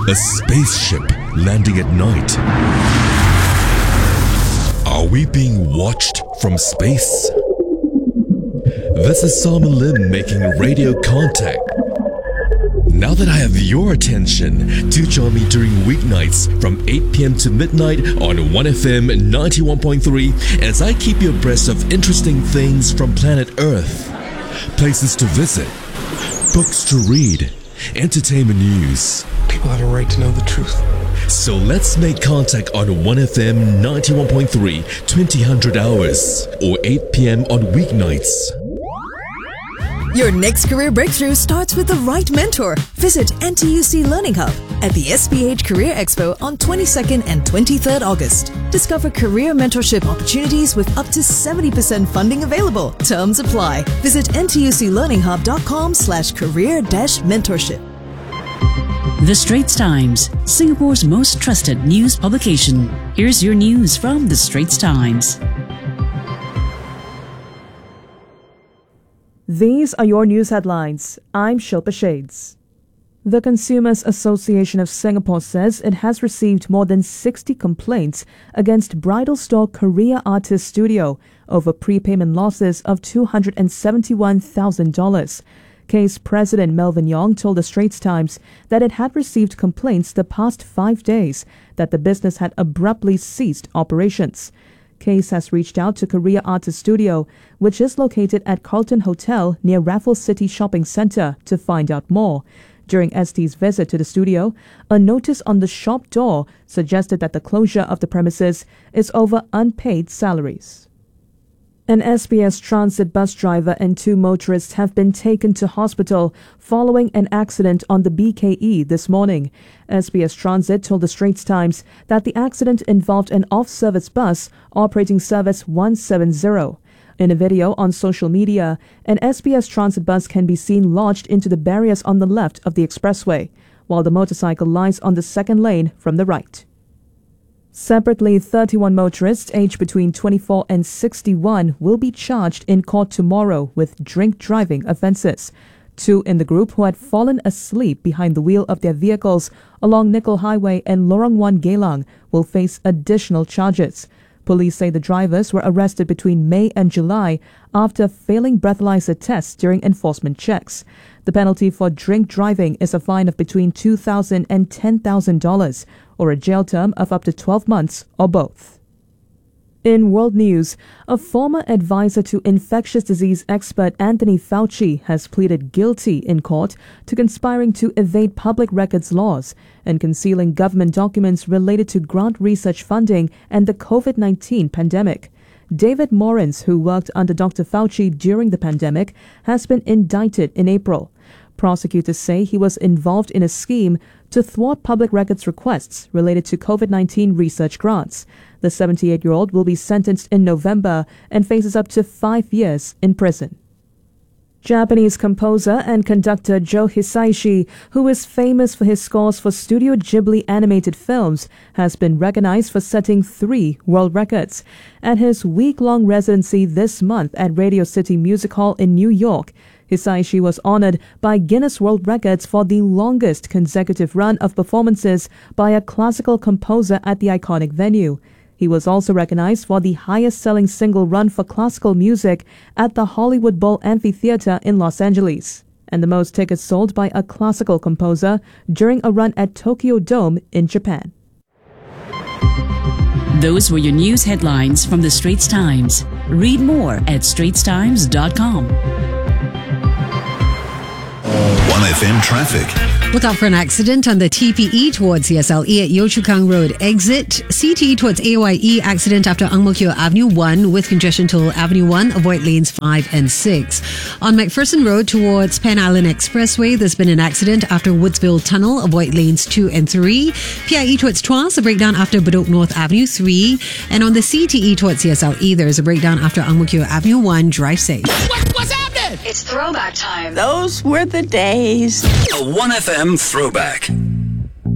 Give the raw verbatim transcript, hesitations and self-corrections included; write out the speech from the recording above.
A spaceship landing at night. Are we being watched from space? This is Simon Lim making radio contact. Now that I have your attention, do join me during weeknights from eight p.m. to midnight on one F M ninety-one point three as I keep you abreast of interesting things from planet Earth. Places to visit, books to read, entertainment news. People have a right to know the truth. So let's make contact on one F M ninety-one point three, twenty hundred hours or eight p.m. on weeknights. Your next career breakthrough starts with the right mentor. Visit N T U C Learning Hub at the S P H Career Expo on twenty-second and twenty-third August. Discover career mentorship opportunities with up to seventy percent funding available. Terms apply. Visit ntuclearninghub.com slash career dash mentorship. The Straits Times, Singapore's most trusted news publication. Here's your news from The Straits Times. These are your news headlines. I'm Shilpa Shades. The Consumers Association of Singapore says it has received more than sixty complaints against bridal store Korea Artist Studio over prepayment losses of two hundred seventy-one thousand dollars. Case President Melvin Yong told the Straits Times that it had received complaints the past five days that the business had abruptly ceased operations. Case has reached out to Korea Artist Studio, which is located at Carlton Hotel near Raffles City Shopping Centre, to find out more. During S T's visit to the studio, a notice on the shop door suggested that the closure of the premises is over unpaid salaries. An S B S Transit bus driver and two motorists have been taken to hospital following an accident on the B K E this morning. S B S Transit told the Straits Times that the accident involved an off-service bus operating service one seventy. In a video on social media, an S B S Transit bus can be seen lodged into the barriers on the left of the expressway, while the motorcycle lies on the second lane from the right. Separately, thirty-one motorists aged between twenty-four and sixty-one will be charged in court tomorrow with drink driving offences. Two in the group who had fallen asleep behind the wheel of their vehicles along Nickel Highway and Lorong one Geylang will face additional charges. Police say the drivers were arrested between May and July after failing breathalyzer tests during enforcement checks. The penalty for drink driving is a fine of between two thousand dollars and ten thousand dollars, or a jail term of up to twelve months, or both. In world news, a former advisor to infectious disease expert Anthony Fauci has pleaded guilty in court to conspiring to evade public records laws and concealing government documents related to grant research funding and the COVID nineteen pandemic. David Morans, who worked under Doctor Fauci during the pandemic, has been indicted in April. Prosecutors say he was involved in a scheme to thwart public records requests related to COVID nineteen research grants. The seventy-eight-year-old will be sentenced in November and faces up to five years in prison. Japanese composer and conductor Joe Hisaishi, who is famous for his scores for Studio Ghibli animated films, has been recognized for setting three world records. At his week-long residency this month at Radio City Music Hall in New York, Hisaishi was honored by Guinness World Records for the longest consecutive run of performances by a classical composer at the iconic venue. He was also recognized for the highest-selling single run for classical music at the Hollywood Bowl Amphitheater in Los Angeles, and the most tickets sold by a classical composer during a run at Tokyo Dome in Japan. Those were your news headlines from The Straits Times. Read more at straits times dot com. one F M traffic. Look out for an accident on the T P E towards C S L E at Yio Chu Kang Road exit. C T E towards A Y E accident after Ang Mo Kio Avenue one with congestion till Avenue one. Avoid lanes five and six. On McPherson Road towards Pan Island Expressway, there's been an accident after Woodsville Tunnel. Avoid lanes two and three. P I E towards Tuas, a breakdown after Bedok North Avenue three. And on the C T E towards C S L E, there's a breakdown after Ang Mo Kio Avenue one. Drive safe. What, what's happening? It's throwback time. Those were the days. A one F M throwback.